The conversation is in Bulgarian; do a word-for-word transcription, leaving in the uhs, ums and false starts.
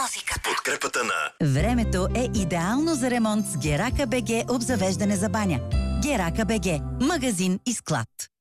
музиката. Подкрепата на... Времето е идеално за ремонт с Герака БГ обзавеждане за баня. Герака БГ. Магазин и склад.